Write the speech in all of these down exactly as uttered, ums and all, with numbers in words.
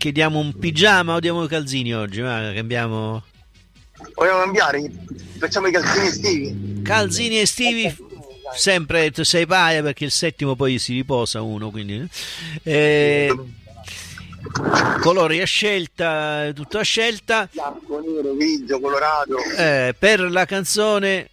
Che diamo un pigiama o diamo i calzini oggi? Ma cambiamo. Vogliamo cambiare? Facciamo i calzini estivi. Calzini estivi, sempre tu sei paia perché il settimo poi si riposa uno, quindi. Eh, colori a scelta, tutto a scelta. Bianco, nero, grigio, colorato. Eh, per la canzone.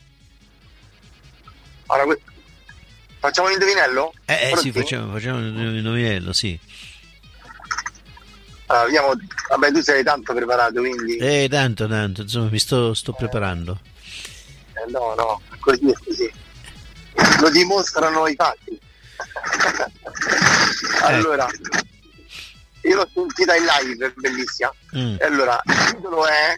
Allora, facciamo l'indovinello? Eh, eh sì, facciamo, facciamo il indovinello, sì. Allora, vediamo. Vabbè, tu sei tanto preparato, quindi. Eh, tanto, tanto, insomma, mi sto, sto preparando. Eh, no, no, così è così. Lo dimostrano i fatti. Allora, io l'ho sentita in live, è bellissima. Mm. E allora, il titolo è.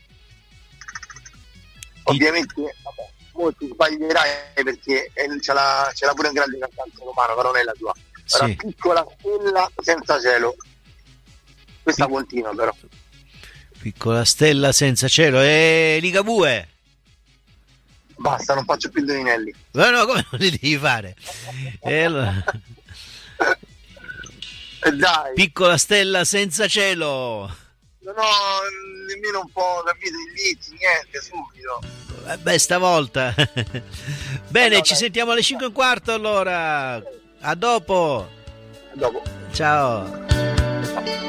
Ovviamente, vabbè, molti sbaglierai perché c'è la, c'è la pure un grande cantante romano, però non è la tua. Era sì. Piccola stella senza cielo. Questa Pic- continua però. Piccola stella senza cielo e Ligabue. Basta, non faccio più indovinelli. Ma no, come non li devi fare? E allora... E dai. Piccola stella senza cielo. Non ho nemmeno un po' capito i liti, niente, subito. Eh beh, stavolta. Bene, allora, ci sentiamo alle cinque e un quarto allora. A dopo. A dopo. Ciao.